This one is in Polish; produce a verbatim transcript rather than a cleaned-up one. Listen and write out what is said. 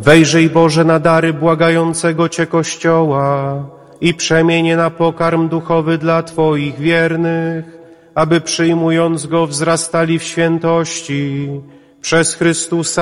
Wejrzyj, Boże, na dary błagającego Cię Kościoła i przemień je na pokarm duchowy dla Twoich wiernych, aby przyjmując go wzrastali w świętości przez Chrystusa